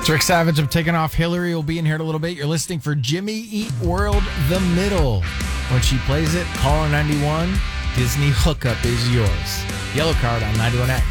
It's Rick Savage. I'm taking off. Hillary will be in here in a little bit. You're listening for Jimmy Eat World The Middle. When she plays it, call her 91. Disney hookup is yours. Yellow card on 91X.